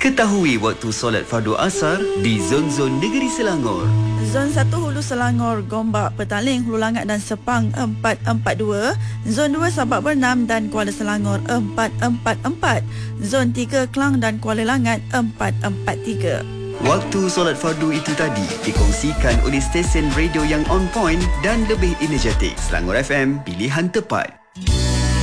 Ketahui waktu solat fardu asar di zon-zon negeri Selangor. Zon 1 Hulu Selangor, Gombak, Petaling, Hulu Langat dan Sepang 442. Zon 2 Sabak Bernam dan Kuala Selangor 444. Zon 3 Klang dan Kuala Langat 443. Waktu solat fardu itu tadi dikongsikan oleh stesen radio yang on point dan lebih energetik. Selangor FM, pilihan tepat.